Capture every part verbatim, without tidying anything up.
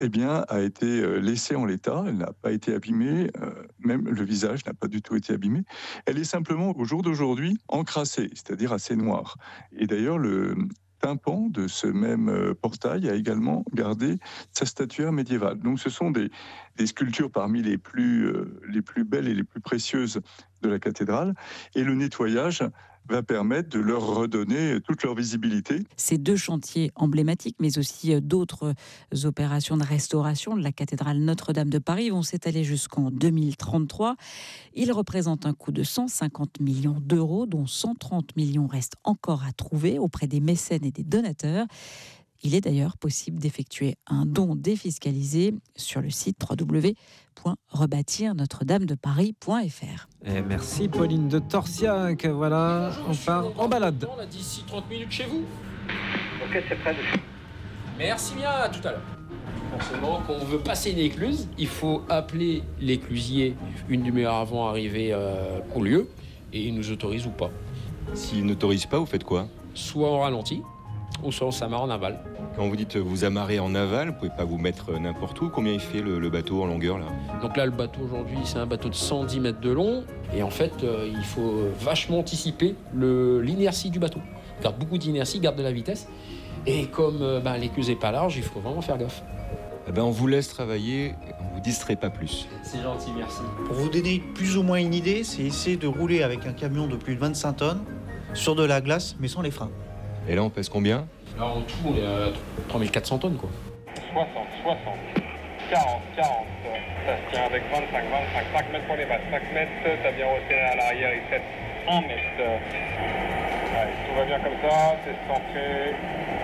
eh bien, a été euh, laissée en l'état. Elle n'a pas été abîmée, euh, même le visage n'a pas du tout été abîmé. Elle est simplement, au jour d'aujourd'hui, encrassée, c'est-à-dire assez noire. Et d'ailleurs, le tympan de ce même euh, portail a également gardé sa statuaire médiévale. Donc, ce sont des, des sculptures parmi les plus, euh, les plus belles et les plus précieuses de la cathédrale. Et le nettoyage va permettre de leur redonner toute leur visibilité. Ces deux chantiers emblématiques, mais aussi d'autres opérations de restauration de la cathédrale Notre-Dame de Paris vont s'étaler jusqu'en deux mille trente-trois. Ils représentent un coût de cent cinquante millions d'euros, dont cent trente millions restent encore à trouver auprès des mécènes et des donateurs. Il est d'ailleurs possible d'effectuer un don défiscalisé sur le site w w w point rebâtir notre dame de paris point f r. Et merci Pauline de Torsiac. Voilà, on part en balade. On a d'ici trente minutes chez vous. Ok, c'est prêt. Merci bien, à tout à l'heure. Forcément, quand on veut passer une écluse, il faut appeler l'éclusier une demi-heure avant d'arriver euh, au lieu, et il nous autorise ou pas. S'il n'autorise pas, vous faites quoi? Soit on ralentit, ou soit on s'amarre en aval. Quand vous dites vous amarrez en aval, vous pouvez pas vous mettre n'importe où. Combien il fait le, le bateau en longueur là? Donc là, le bateau aujourd'hui, c'est un bateau de cent dix mètres de long. Et en fait, euh, il faut vachement anticiper le, l'inertie du bateau. Garde beaucoup d'inertie, garde de la vitesse. Et comme euh, ben, l'écluse n'est pas large, il faut vraiment faire gaffe. Eh ben, on vous laisse travailler, on vous distrait pas plus. C'est gentil, merci. Pour vous donner plus ou moins une idée, c'est essayer de rouler avec un camion de plus de vingt-cinq tonnes sur de la glace, mais sans les freins. Et là, on pèse combien? Là, en tout, on est à trois mille quatre cents tonnes, quoi. soixante, soixante, quarante, quarante. Ça se tient avec vingt-cinq, vingt-cinq, cinq mètres pour les bases. cinq mètres, t'as bien resserré à l'arrière, il fait un mètre. Allez, tout va bien comme ça, c'est centré.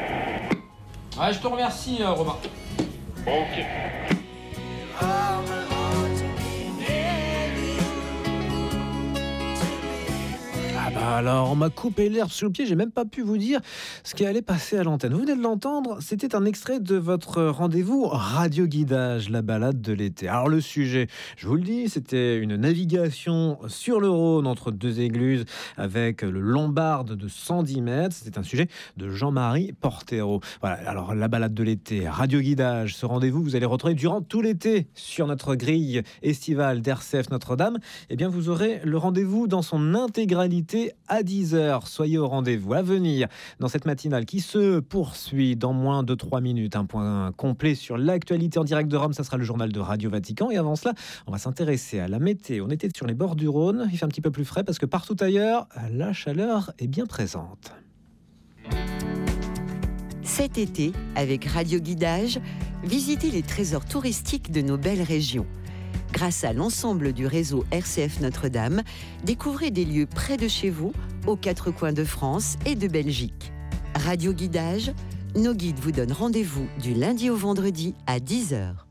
Ah, je te remercie, euh, Romain. Ok. Ah bah alors, on m'a coupé l'herbe sous le pied, j'ai même pas pu vous dire ce qui allait passer à l'antenne. Vous venez de l'entendre, c'était un extrait de votre rendez-vous Radio Guidage, la balade de l'été. Alors le sujet, je vous le dis, c'était une navigation sur le Rhône entre deux écluses avec le Lombarde de cent dix mètres. C'était un sujet de Jean-Marie Portero. Voilà, alors la balade de l'été, Radio Guidage, ce rendez-vous, vous allez retrouver durant tout l'été sur notre grille estivale d'R C F Notre-Dame. Eh bien, vous aurez le rendez-vous dans son intégralité à dix heures. Soyez au rendez-vous. À venir dans cette matinale qui se poursuit dans moins de trois minutes. Un point complet sur l'actualité en direct de Rome. Ça sera le journal de Radio Vatican. Et avant cela, on va s'intéresser à la météo. On était sur les bords du Rhône. Il fait un petit peu plus frais parce que partout ailleurs, la chaleur est bien présente. Cet été, avec Radio Guidage, visitez les trésors touristiques de nos belles régions. Grâce à l'ensemble du réseau R C F Notre-Dame, découvrez des lieux près de chez vous, aux quatre coins de France et de Belgique. Radio Guidage, nos guides vous donnent rendez-vous du lundi au vendredi à dix heures.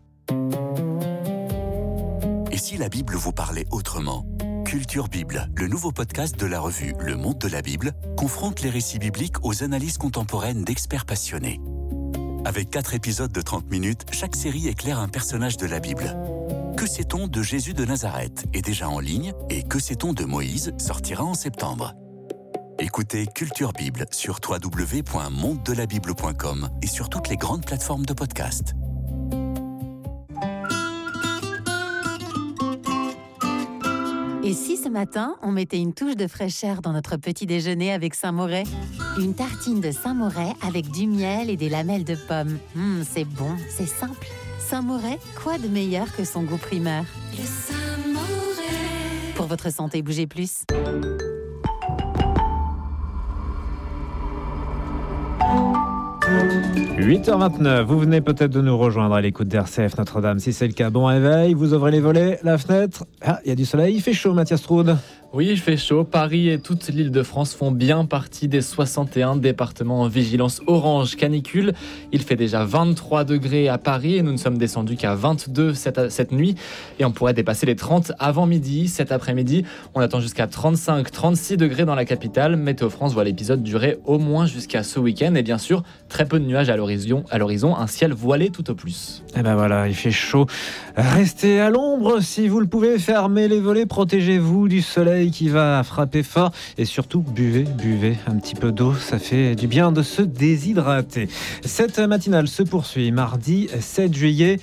Et si la Bible vous parlait autrement ? Culture Bible, le nouveau podcast de la revue Le Monde de la Bible, confronte les récits bibliques aux analyses contemporaines d'experts passionnés. Avec quatre épisodes de trente minutes, chaque série éclaire un personnage de la Bible. Que sait-on de Jésus de Nazareth est déjà en ligne et Que sait-on de Moïse sortira en septembre. Écoutez Culture Bible sur w w w point monde de la bible point com et sur toutes les grandes plateformes de podcast. Et si ce matin, on mettait une touche de fraîcheur dans notre petit déjeuner avec Saint-Moret ? Une tartine de Saint-Moret avec du miel et des lamelles de pommes. Mmh, c'est bon, c'est simple. Saint-Moret, quoi de meilleur que son goût primaire ? Le Saint-Moret. Pour votre santé, bougez plus. huit heures vingt-neuf, vous venez peut-être de nous rejoindre à l'écoute d'R C F Notre-Dame. Si c'est le cas, bon réveil, vous ouvrez les volets, la fenêtre. Ah, il y a du soleil, il fait chaud, Mathias Troude. Oui, il fait chaud. Paris et toute l'île de France font bien partie des soixante et un départements en vigilance orange canicule. Il fait déjà vingt-trois degrés à Paris et nous ne sommes descendus qu'à vingt-deux cette, cette nuit. Et on pourrait dépasser les trente avant midi. Cet après-midi, on attend jusqu'à trente-cinq trente-six degrés dans la capitale. Météo France voit l'épisode durer au moins jusqu'à ce week-end. Et bien sûr, très peu de nuages à l'horizon, à l'horizon, un ciel voilé tout au plus. Et ben voilà, il fait chaud. Restez à l'ombre si vous le pouvez. Fermez les volets, protégez-vous du soleil qui va frapper fort et surtout buvez, buvez un petit peu d'eau, ça fait du bien de se déshydrater. Cette matinale se poursuit mardi sept juillet.